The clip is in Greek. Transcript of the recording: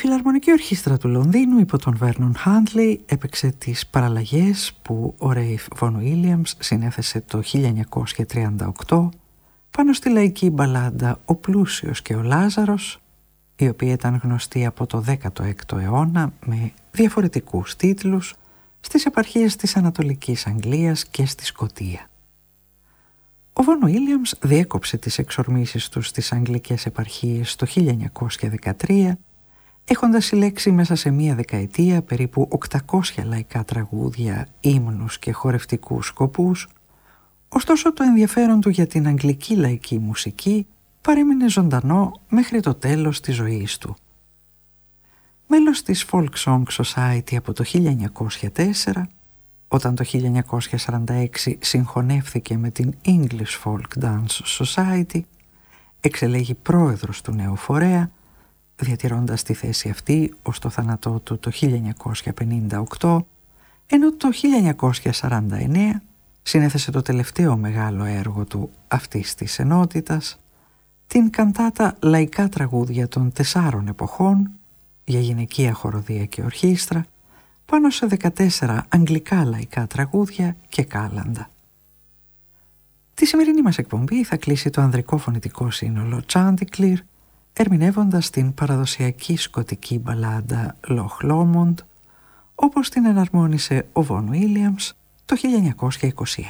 Φιλαρμονική Ορχήστρα του Λονδίνου υπό τον Βέρνον Χάντλεϊ έπαιξε τις παραλλαγές που ο Ρέιφ Βον Βίλιαμς συνέθεσε το 1938 πάνω στη λαϊκή μπαλάντα «Ο Πλούσιος και ο Λάζαρος», η οποία ήταν γνωστή από το 16ο αιώνα με διαφορετικούς τίτλους στις επαρχίες της Ανατολικής Αγγλίας και στη Σκωτία. Ο Βον Βίλιαμς διέκοψε τις εξορμήσεις του στις αγγλικές επαρχίες το 1913, έχοντας συλλέξει μέσα σε μία δεκαετία περίπου 800 λαϊκά τραγούδια, ύμνους και χορευτικούς σκοπούς, ωστόσο το ενδιαφέρον του για την αγγλική λαϊκή μουσική παρέμεινε ζωντανό μέχρι το τέλος της ζωής του. Μέλος της Folk Song Society από το 1904, όταν το 1946 συγχωνεύθηκε με την English Folk Dance Society, εξελέγει πρόεδρος του νέου φορέα, διατηρώντας τη θέση αυτή ως το θάνατό του το 1958, ενώ το 1949 συνέθεσε το τελευταίο μεγάλο έργο του αυτής της ενότητας, την καντάτα «Λαϊκά τραγούδια των 4 εποχών» για γυναικεία χοροδία και ορχήστρα, πάνω σε 14 αγγλικά λαϊκά τραγούδια και κάλαντα. Τη σημερινή μας εκπομπή θα κλείσει το ανδρικό φωνητικό σύνολο Chanticleer, ερμηνεύοντας την παραδοσιακή σκοτική μπαλάντα Loch Lomond, όπως την εναρμόνισε ο Βον Βίλιαμς το 1921.